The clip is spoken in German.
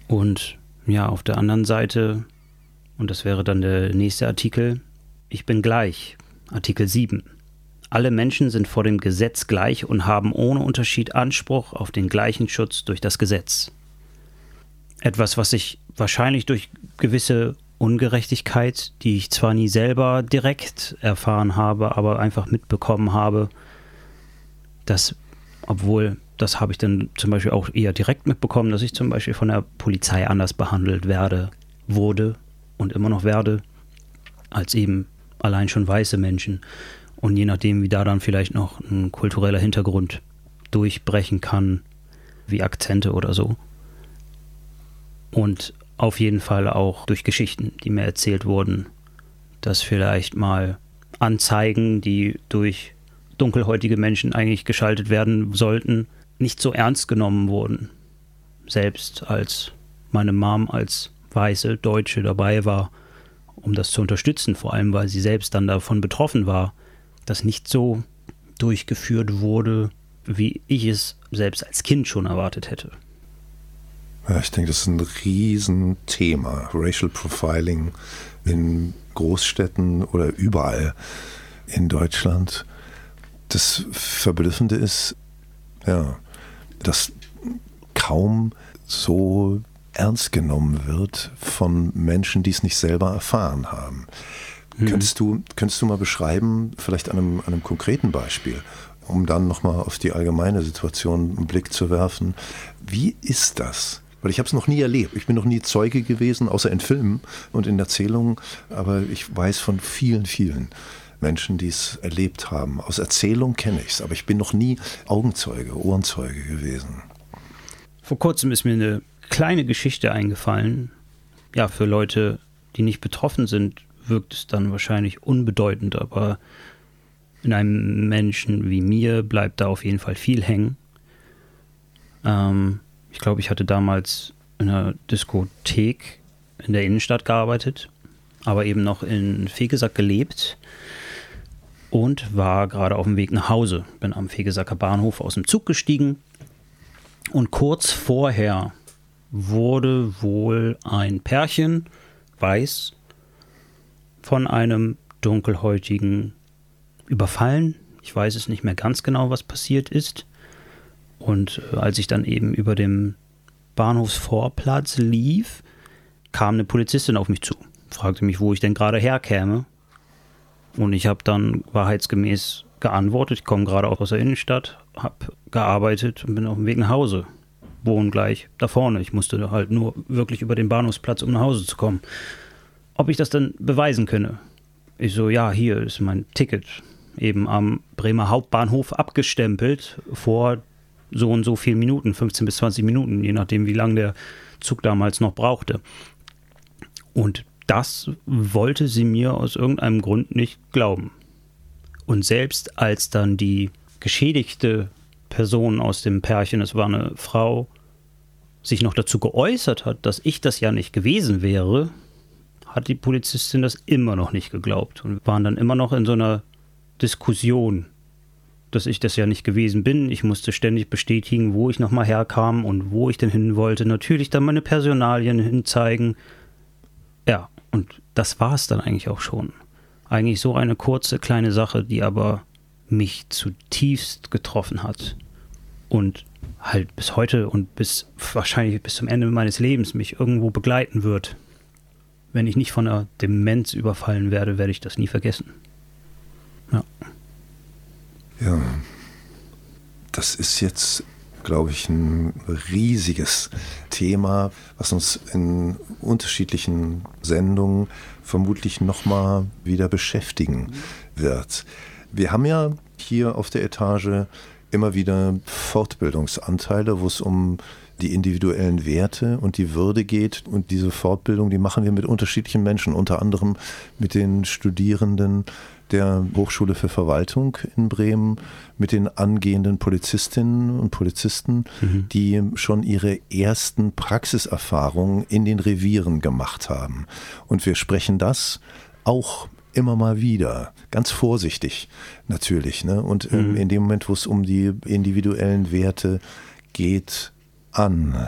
Und ja, auf der anderen Seite, und das wäre dann der nächste Artikel, ich bin gleich, Artikel 7. Alle Menschen sind vor dem Gesetz gleich und haben ohne Unterschied Anspruch auf den gleichen Schutz durch das Gesetz. Etwas, was ich wahrscheinlich durch gewisse Ungerechtigkeit, die ich zwar nie selber direkt erfahren habe, aber einfach mitbekommen habe, dass, obwohl, das habe ich dann zum Beispiel auch eher direkt mitbekommen, dass ich zum Beispiel von der Polizei anders behandelt wurde und immer noch werde, als eben allein schon weiße Menschen. Und je nachdem, wie da dann vielleicht noch ein kultureller Hintergrund durchbrechen kann, wie Akzente oder so. Und auf jeden Fall auch durch Geschichten, die mir erzählt wurden, dass vielleicht mal Anzeigen, die durch dunkelhäutige Menschen eigentlich geschaltet werden sollten, nicht so ernst genommen wurden. Selbst als meine Mom als weiße Deutsche dabei war, um das zu unterstützen, vor allem weil sie selbst dann davon betroffen war, dass nicht so durchgeführt wurde, wie ich es selbst als Kind schon erwartet hätte. Ja, ich denke, das ist ein Riesenthema. Racial Profiling in Großstädten oder überall in Deutschland. Das Verblüffende ist, ja, dass kaum so ernst genommen wird von Menschen, die es nicht selber erfahren haben. Könntest du mal beschreiben, vielleicht an einem konkreten Beispiel, um dann nochmal auf die allgemeine Situation einen Blick zu werfen, wie ist das? Weil ich habe es noch nie erlebt. Ich bin noch nie Zeuge gewesen, außer in Filmen und in Erzählungen. Aber ich weiß von vielen, vielen Menschen, die es erlebt haben. Aus Erzählung kenne ich es, aber ich bin noch nie Augenzeuge, Ohrenzeuge gewesen. Vor kurzem ist mir eine kleine Geschichte eingefallen. Ja, für Leute, die nicht betroffen sind, wirkt es dann wahrscheinlich unbedeutend. Aber in einem Menschen wie mir bleibt da auf jeden Fall viel hängen. Ich glaube, ich hatte damals in einer Diskothek in der Innenstadt gearbeitet, aber eben noch in Vegesack gelebt und war gerade auf dem Weg nach Hause. Bin am Vegesacker Bahnhof aus dem Zug gestiegen und kurz vorher wurde wohl ein Pärchen, weiß, von einem Dunkelhäutigen überfallen. Ich weiß es nicht mehr ganz genau, was passiert ist. Und als ich dann eben über dem Bahnhofsvorplatz lief, kam eine Polizistin auf mich zu, fragte mich, wo ich denn gerade herkäme. Und ich habe dann wahrheitsgemäß geantwortet, ich komme gerade auch aus der Innenstadt, habe gearbeitet und bin auf dem Weg nach Hause. Wohne gleich da vorne. Ich musste halt nur wirklich über den Bahnhofsplatz, um nach Hause zu kommen. Ob ich das dann beweisen könne? Ich so, ja, hier ist mein Ticket. Eben am Bremer Hauptbahnhof abgestempelt vor so und so vielen Minuten, 15 bis 20 Minuten, je nachdem, wie lange der Zug damals noch brauchte. Und das wollte sie mir aus irgendeinem Grund nicht glauben. Und selbst als dann die geschädigte Person aus dem Pärchen, es war eine Frau, sich noch dazu geäußert hat, dass ich das ja nicht gewesen wäre, hat die Polizistin das immer noch nicht geglaubt und waren dann immer noch in so einer Diskussion, dass ich das ja nicht gewesen bin. Ich musste ständig bestätigen, wo ich nochmal herkam und wo ich denn hin wollte. Natürlich dann meine Personalien hinzeigen. Ja, und das war es dann eigentlich auch schon. Eigentlich so eine kurze, kleine Sache, die aber mich zutiefst getroffen hat. Und halt bis heute und wahrscheinlich bis zum Ende meines Lebens mich irgendwo begleiten wird. Wenn ich nicht von einer Demenz überfallen werde, werde ich das nie vergessen. Ja. Ja, das ist jetzt, glaube ich, ein riesiges Thema, was uns in unterschiedlichen Sendungen vermutlich nochmal wieder beschäftigen wird. Wir haben ja hier auf der Etage immer wieder Fortbildungsanteile, wo es um die individuellen Werte und die Würde geht. Und diese Fortbildung, die machen wir mit unterschiedlichen Menschen, unter anderem mit den Studierenden der Hochschule für Verwaltung in Bremen, mit den angehenden Polizistinnen und Polizisten, die schon ihre ersten Praxiserfahrungen in den Revieren gemacht haben. Und wir sprechen das auch immer mal wieder, ganz vorsichtig natürlich, ne? Und in dem Moment, wo es um die individuellen Werte geht, an.